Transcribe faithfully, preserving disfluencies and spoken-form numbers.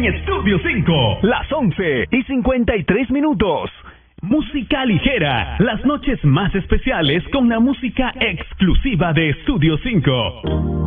Estudio cinco, las once y cincuenta y tres minutos. Música ligera, las noches más especiales con la música exclusiva de Estudio cinco.